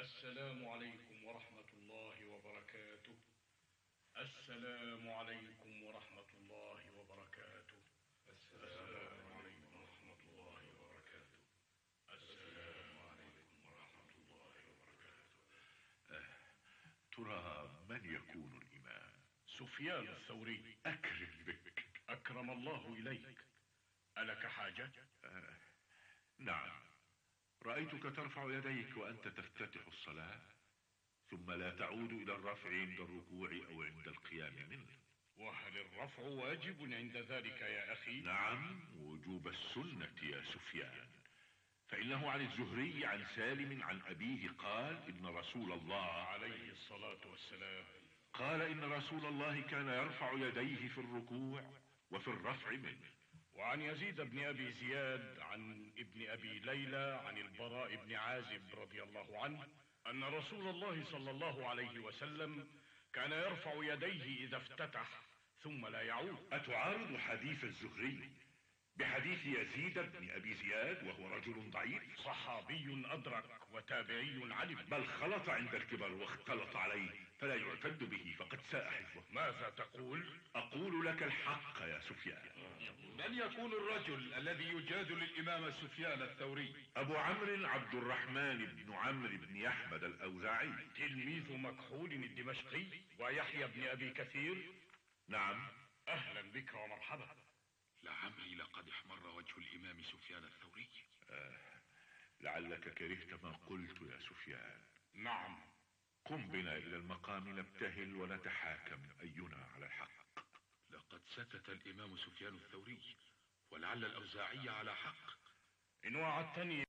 السلام عليكم ورحمة الله وبركاته. السلام عليكم ورحمة الله وبركاته. السلام عليكم ورحمة الله وبركاته. السلام عليكم ورحمة الله وبركاته. ترى من يكون الإمام؟ سفيان الثوري. أكرم بك. أكرم الله إليك. ألك حاجة؟ نعم، رأيتك ترفع يديك وأنت تفتتح الصلاة، ثم لا تعود إلى الرفع عند الركوع أو عند القيام منه. وهل الرفع واجب عند ذلك يا أخي؟ نعم، وجوب السنة يا سفيان، فإنه عن الزهري عن سالم عن أبيه قال إن رسول الله عليه الصلاة والسلام قال إن رسول الله كان يرفع يديه في الركوع وفي الرفع منه. وعن يزيد بن أبي زياد عن ابن أبي ليلى عن البراء بن عازب رضي الله عنه أن رسول الله صلى الله عليه وسلم كان يرفع يديه إذا افتتح ثم لا يعود. أتعارض حديث الزهري بحديث يزيد بن أبي زياد وهو رجل ضعيف؟ صحابي أدرك وتابعي علم، بل خلط عند الكبر واختلط عليه فلا يعتد به، فقد ساء حفظه. ماذا تقول؟ أقول لك الحق يا سفيان. من يكون الرجل الذي يجادل الإمام سفيان الثوري؟ أبو عمرو عبد الرحمن بن عمرو بن يحمد الأوزاعي، تلميذ مكحول الدمشقي ويحيى بن أبي كثير. نعم. أهلا بك ومرحبا. لعمري لقد احمر وجه الإمام سفيان الثوري. لعلك كرهت ما قلت يا سفيان. نعم. قم بنا إلى المقام نبتهل ونتحاكم أينا على الحق. لقد سكت الإمام سفيان الثوري، ولعل الأوزاعي على حق. إن وعدتني